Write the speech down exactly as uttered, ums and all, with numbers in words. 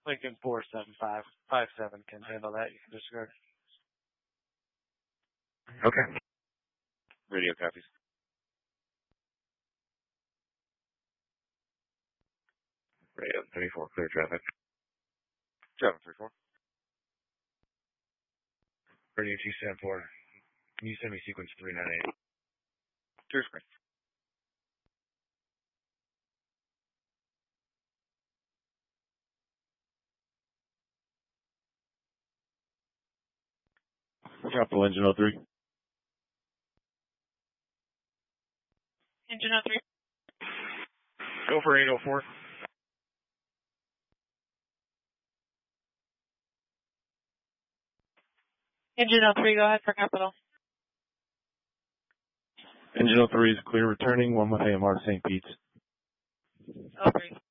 Lincoln four seven five five seven can handle that. You can disregard. Okay. Radio copies. Radio thirty-four, clear traffic. seven three four. Radio two seven four. Can you send me sequence three nine eight? Two screen. Capital Engine oh three. Engine oh three. Go for eight oh four. Engine oh three, go ahead for Capital. Engine oh three is clear returning, one with A M R Saint Pete's. oh three.